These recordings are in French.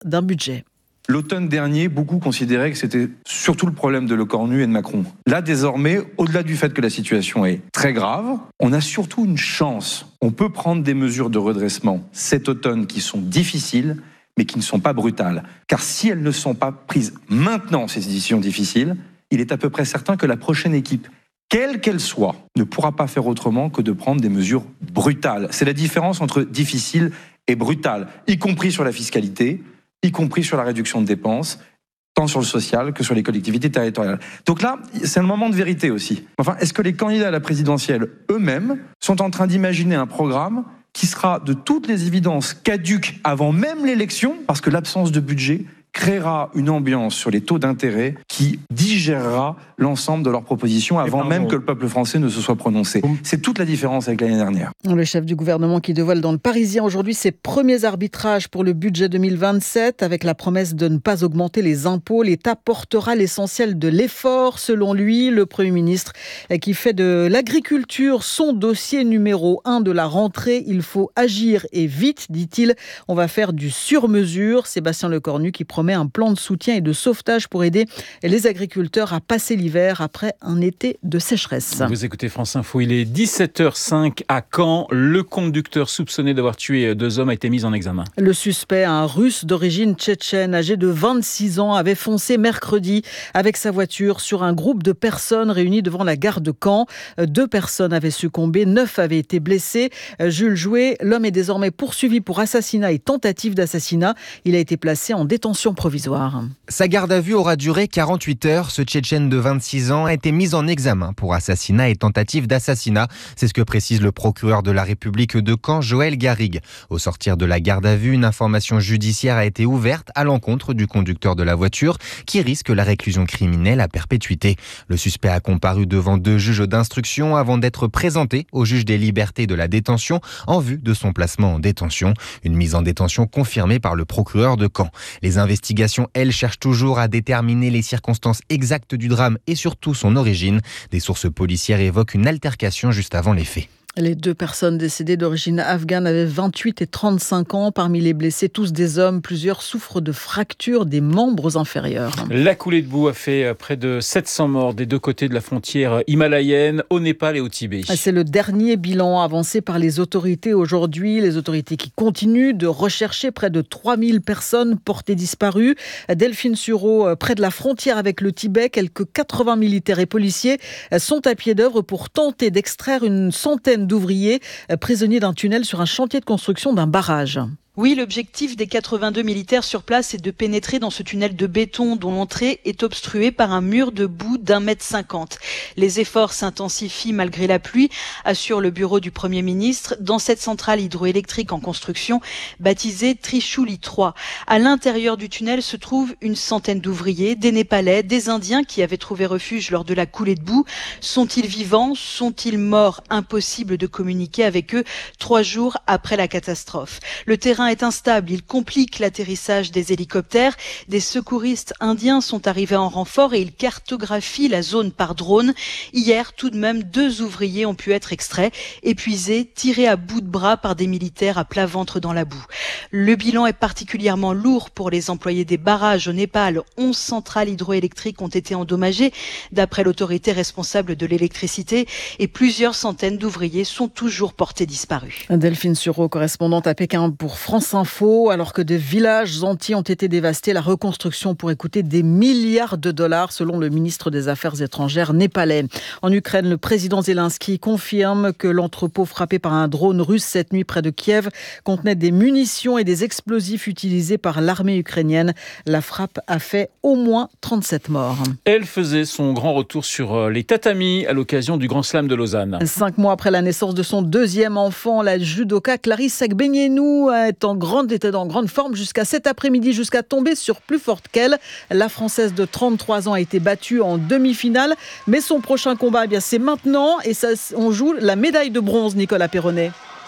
d'un budget. L'automne dernier, beaucoup considéraient que c'était surtout le problème de Lecornu et de Macron. Là, désormais, au-delà du fait que la situation est très grave, on a surtout une chance. On peut prendre des mesures de redressement cet automne qui sont difficiles, mais qui ne sont pas brutales. Car si elles ne sont pas prises maintenant, ces décisions difficiles, il est à peu près certain que la prochaine équipe, quelle qu'elle soit, ne pourra pas faire autrement que de prendre des mesures brutales. C'est la différence entre difficile et brutal, y compris sur la fiscalité, y compris sur la réduction de dépenses, tant sur le social que sur les collectivités territoriales. Donc là, c'est un moment de vérité aussi. Enfin, est-ce que les candidats à la présidentielle eux-mêmes sont en train d'imaginer un programme qui sera de toutes les évidences caduque avant même l'élection, parce que l'absence de budget créera une ambiance sur les taux d'intérêt qui digérera l'ensemble de leurs propositions avant même que le peuple français ne se soit prononcé. C'est toute la différence avec l'année dernière. Le chef du gouvernement qui dévoile dans Le Parisien aujourd'hui ses premiers arbitrages pour le budget 2027 avec la promesse de ne pas augmenter les impôts. L'État portera l'essentiel de l'effort. Selon lui, le Premier ministre qui fait de l'agriculture son dossier numéro 1 de la rentrée. Il faut agir et vite, dit-il. On va faire du sur-mesure. Sébastien Lecornu qui promet un plan de soutien et de sauvetage pour aider les agriculteurs à passer l'hiver après un été de sécheresse. Vous écoutez France Info, il est 17h05 à Caen. Le conducteur soupçonné d'avoir tué 2 hommes a été mis en examen. Le suspect, un Russe d'origine tchétchène, âgé de 26 ans, avait foncé mercredi avec sa voiture sur un groupe de personnes réunies devant la gare de Caen. 2 personnes avaient succombé, 9 avaient été blessées. Jules Jouet, l'homme est désormais poursuivi pour assassinat et tentative d'assassinat. Il a été placé en détention provisoire. Sa garde à vue aura duré 48 heures. Ce Tchétchène de 26 ans a été mis en examen pour assassinat et tentative d'assassinat. C'est ce que précise le procureur de la République de Caen, Joël Garrigue. Au sortir de la garde à vue, une information judiciaire a été ouverte à l'encontre du conducteur de la voiture qui risque la réclusion criminelle à perpétuité. Le suspect a comparu devant 2 juges d'instruction avant d'être présenté au juge des libertés de la détention en vue de son placement en détention. Une mise en détention confirmée par le procureur de Caen. Les investigations, elles, cherchent toujours à déterminer les circonstances exactes du drame et surtout son origine. Des sources policières évoquent une altercation juste avant les faits. Les 2 personnes décédées d'origine afghane avaient 28 et 35 ans. Parmi les blessés, tous des hommes. Plusieurs souffrent de fractures des membres inférieurs. La coulée de boue a fait près de 700 morts des 2 côtés de la frontière himalayenne, au Népal et au Tibet. C'est le dernier bilan avancé par les autorités aujourd'hui. Les autorités qui continuent de rechercher près de 3000 personnes portées disparues. Delphine-sur-Eau, près de la frontière avec le Tibet, quelques 80 militaires et policiers sont à pied d'œuvre pour tenter d'extraire une centaine d'ouvriers prisonniers d'un tunnel sur un chantier de construction d'un barrage. Oui, l'objectif des 82 militaires sur place est de pénétrer dans ce tunnel de béton dont l'entrée est obstruée par un mur de boue d'1,50 m. Les efforts s'intensifient malgré la pluie, assure le bureau du Premier ministre, dans cette centrale hydroélectrique en construction baptisée Trishuli 3. À l'intérieur du tunnel se trouvent une centaine d'ouvriers, des Népalais, des Indiens qui avaient trouvé refuge lors de la coulée de boue. Sont-ils vivants? Sont-ils morts? Impossible de communiquer avec eux 3 jours après la catastrophe. Le terrain est instable, il complique l'atterrissage des hélicoptères. Des secouristes indiens sont arrivés en renfort et ils cartographient la zone par drone. Hier, tout de même, 2 ouvriers ont pu être extraits, épuisés, tirés à bout de bras par des militaires à plat ventre dans la boue. Le bilan est particulièrement lourd pour les employés des barrages au Népal. 11 centrales hydroélectriques ont été endommagées, d'après l'autorité responsable de l'électricité, et plusieurs centaines d'ouvriers sont toujours portés disparus. Delphine-sur-Eau, correspondante à Pékin pour France Info. Alors que des villages entiers ont été dévastés, la reconstruction pourrait coûter des milliards de dollars, selon le ministre des Affaires étrangères népalais. En Ukraine, le président Zelensky confirme que l'entrepôt frappé par un drone russe cette nuit près de Kiev contenait des munitions et des explosifs utilisés par l'armée ukrainienne. La frappe a fait au moins 37 morts. Elle faisait son grand retour sur les tatamis à l'occasion du Grand Slam de Lausanne. 5 mois après la naissance de son 2e enfant, la judoka Clarisse Agbenienou était en grande forme jusqu'à cet après-midi, jusqu'à tomber sur plus forte qu'elle. La Française de 33 ans a été battue en demi-finale, mais son prochain combat, c'est maintenant, et ça, on joue la médaille de bronze, Nicolas Perronnet.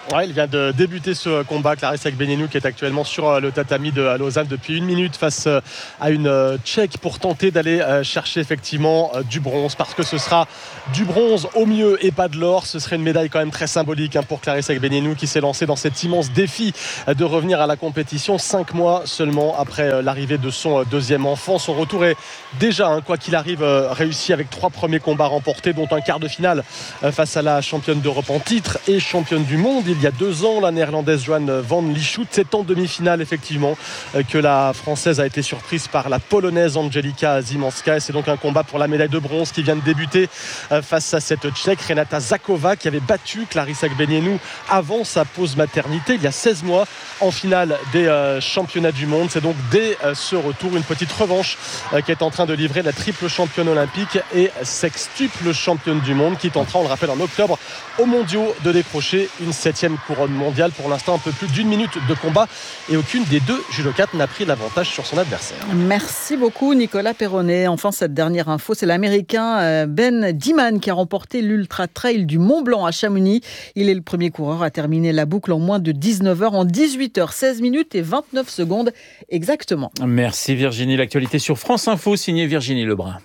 Ouais, il vient de débuter ce combat, Clarissa Agbenienou, qui est actuellement sur le tatami de Lausanne depuis 1 minute face à une Tchèque pour tenter d'aller chercher effectivement du bronze, parce que ce sera du bronze au mieux et pas de l'or. Ce serait une médaille quand même très symbolique pour Clarissa Agbenienou, qui s'est lancée dans cet immense défi de revenir à la compétition 5 mois seulement après l'arrivée de son deuxième enfant. Son retour est déjà, quoi qu'il arrive, réussi avec 3 premiers combats remportés, dont un quart de finale face à la championne d'Europe en titre et championne du monde il y a 2 ans, la néerlandaise Joanne van Lieshout. C'est en demi-finale effectivement que la française a été surprise par la polonaise Angelika Zimanska, et c'est donc un combat pour la médaille de bronze qui vient de débuter face à cette Tchèque Renata Zakova, qui avait battu Clarissa Agbenienou avant sa pause maternité il y a 16 mois en finale des championnats du monde. C'est donc dès ce retour une petite revanche qui est en train de livrer la triple championne olympique et sextuple championne du monde, qui tentera, on le rappelle, en octobre aux mondiaux de décrocher une 7e couronne mondiale. Pour l'instant, un peu plus d'1 minute de combat et aucune des 2 judokates n'a pris l'avantage sur son adversaire. Merci beaucoup Nicolas Perronnet. Enfin, cette dernière info, c'est l'Américain Ben Diman qui a remporté l'Ultra Trail du Mont Blanc à Chamonix. Il est le premier coureur à terminer la boucle en moins de 19h, en 18h16 minutes et 29 secondes exactement. Merci Virginie. L'actualité sur France Info, signée Virginie Lebrun.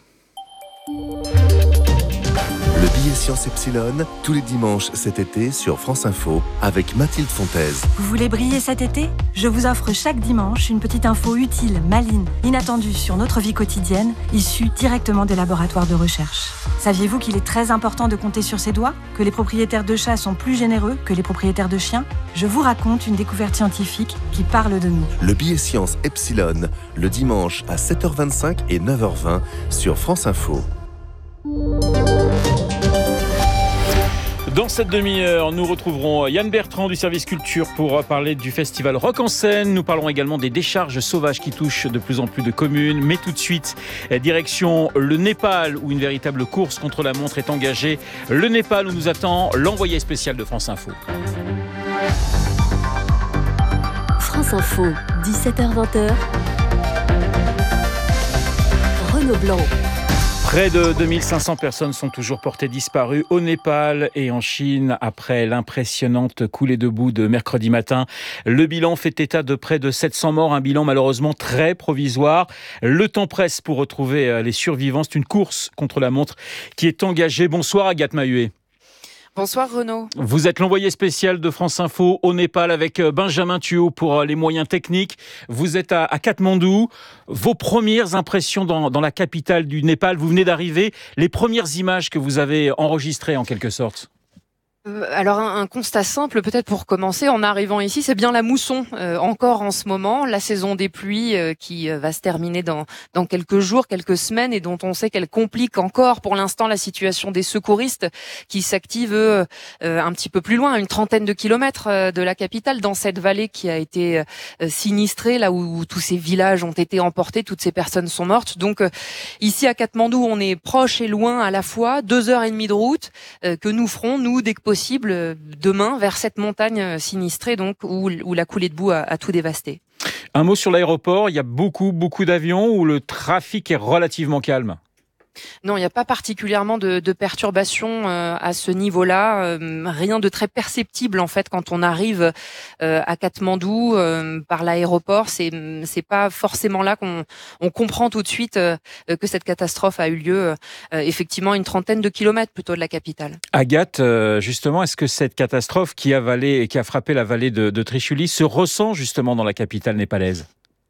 Le billet Science Epsilon, tous les dimanches cet été sur France Info avec Mathilde Fontaise. Vous voulez briller cet été ? Je vous offre chaque dimanche une petite info utile, maligne, inattendue sur notre vie quotidienne, issue directement des laboratoires de recherche. Saviez-vous qu'il est très important de compter sur ses doigts ? Que les propriétaires de chats sont plus généreux que les propriétaires de chiens ? Je vous raconte une découverte scientifique qui parle de nous. Le billet Science Epsilon, le dimanche à 7h25 et 9h20 sur France Info. Dans cette demi-heure, nous retrouverons Yann Bertrand du service culture pour parler du festival Rock en scène. Nous parlerons également des décharges sauvages qui touchent de plus en plus de communes. Mais tout de suite, direction le Népal où une véritable course contre la montre est engagée. Le Népal où nous attend l'envoyé spécial de France Info. France Info, 17h-20h. Renaud Blanc. Près de 2500 personnes sont toujours portées disparues au Népal et en Chine après l'impressionnante coulée de boue de mercredi matin. Le bilan fait état de près de 700 morts, un bilan malheureusement très provisoire. Le temps presse pour retrouver les survivants. C'est une course contre la montre qui est engagée. Bonsoir Agathe Mahuet. Bonsoir Renaud. Vous êtes l'envoyé spécial de France Info au Népal avec Benjamin Thuot pour les moyens techniques. Vous êtes à Katmandou. Vos premières impressions dans la capitale du Népal, vous venez d'arriver. Les premières images que vous avez enregistrées en quelque sorte. Alors un constat simple peut-être pour commencer en arrivant ici, c'est bien la mousson encore en ce moment, la saison des pluies qui va se terminer dans quelques jours, quelques semaines et dont on sait qu'elle complique encore pour l'instant la situation des secouristes qui s'activent un petit peu plus loin, à une trentaine de kilomètres de la capitale, dans cette vallée qui a été sinistrée, là où tous ces villages ont été emportés, toutes ces personnes sont mortes. Donc ici à Katmandou, on est proche et loin à la fois, 2h30 de route que nous ferons, nous, dès que possible, demain vers cette montagne sinistrée donc où la coulée de boue a tout dévasté. Un mot sur l'aéroport, il y a beaucoup d'avions où le trafic est relativement calme. Non, il n'y a pas particulièrement de perturbations à ce niveau-là. Rien de très perceptible en fait quand on arrive à Katmandou par l'aéroport. C'est pas forcément là qu'on comprend tout de suite que cette catastrophe a eu lieu. Effectivement, une trentaine de kilomètres plutôt de la capitale. Agathe, justement, est-ce que cette catastrophe qui a frappé la vallée de Trishuli se ressent justement dans la capitale népalaise ?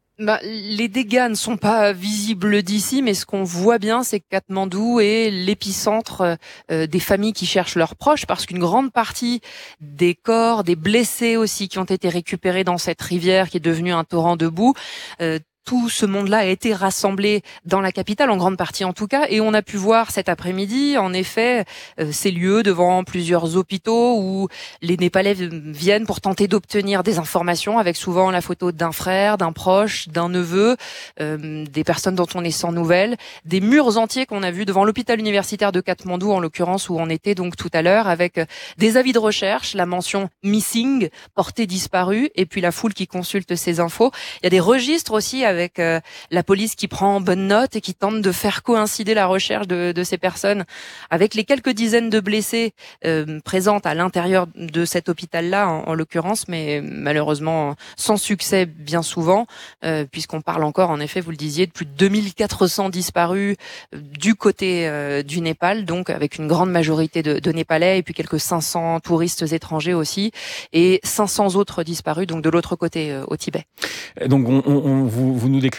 Les dégâts ne sont pas visibles d'ici, mais ce qu'on voit bien, c'est que Katmandou est l'épicentre des familles qui cherchent leurs proches, parce qu'une grande partie des corps, des blessés aussi, qui ont été récupérés dans cette rivière qui est devenue un torrent de boue, tout ce monde-là a été rassemblé dans la capitale, en grande partie en tout cas, et on a pu voir cet après-midi, en effet, ces lieux devant plusieurs hôpitaux où les Népalais viennent pour tenter d'obtenir des informations, avec souvent la photo d'un frère, d'un proche, d'un neveu, des personnes dont on est sans nouvelles, des murs entiers qu'on a vus devant l'hôpital universitaire de Katmandou, en l'occurrence, où on était donc tout à l'heure, avec des avis de recherche, la mention « missing », portée disparue, et puis la foule qui consulte ces infos. Il y a des registres aussi avec la police qui prend bonne note et qui tente de faire coïncider la recherche de ces personnes avec les quelques dizaines de blessés présentes à l'intérieur de cet hôpital-là, en l'occurrence, mais malheureusement sans succès bien souvent, puisqu'on parle encore, en effet, vous le disiez, de plus de 2400 disparus du côté du Népal, donc avec une grande majorité de Népalais et puis quelques 500 touristes étrangers aussi, et 500 autres disparus, donc de l'autre côté, au Tibet. Donc vous nous déclarez